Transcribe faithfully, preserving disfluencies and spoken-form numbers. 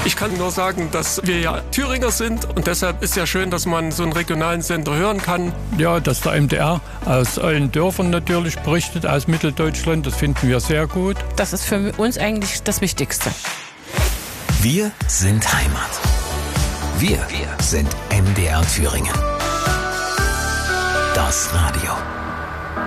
Ich kann nur sagen, dass wir ja Thüringer sind und deshalb ist ja schön, dass man so einen regionalen Sender hören kann. Ja, dass der M D R aus allen Dörfern natürlich berichtet, aus Mitteldeutschland, das finden wir sehr gut. Das ist für uns eigentlich das Wichtigste. Wir sind Heimat. Wir, wir sind M D R Thüringen. Das Radio.